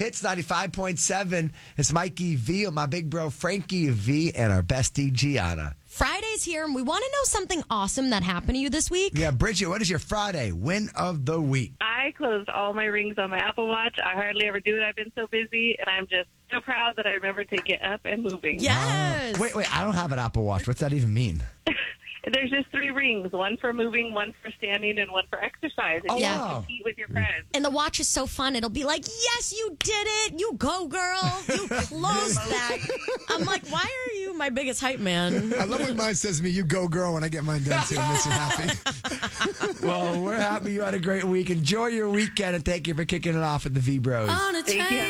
Hits 95.7. It's Mikey V, my big bro Frankie V, and our bestie Gianna. Friday's here, and we want to know something awesome that happened to you this week. Yeah, Bridget, what is your Friday win of the week? I closed all my rings on my Apple Watch. I hardly ever do it. I've been so busy, and I'm just so proud that I remembered to get up and moving. Yes. Wait, I don't have an Apple Watch. What's that even mean? There's just 3 rings, one for moving, one for standing, and one for exercise. And you yeah. can compete with your friends. And the watch is so fun. It'll be like, yes, you did it. You go, girl. You closed that. I'm like, why are you my biggest hype man? I love when mine says to me, you go, girl, when I get mine done, too. It makes me happy. Well, we're happy you had a great week. Enjoy your weekend, and thank you for kicking it off with the V Bros. Thank you.